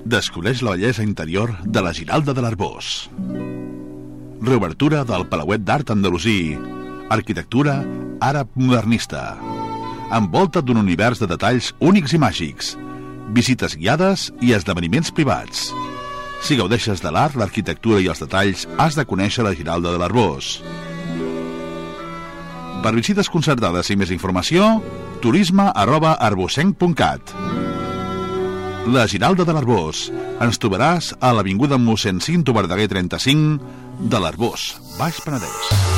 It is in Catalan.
Descobreix la bellesa interior de la Giralda de l'Arboç. Reobertura del Palauet d'Art Andalusí. Arquitectura àrab modernista. Envolta't d'un univers de detalls únics i màgics. Visites guiades i esdeveniments privats. Si gaudeixes de l'art, l'arquitectura i els detalls, has de conèixer la Giralda de l'Arboç. Per visites concertades i més informació, turisme@arbocenc.cat. La Giralda de l'Arboç. Ens trobaràs a l'avinguda Mossèn Cinto Verdaguer 35 de l'Arboç, Baix Penedès.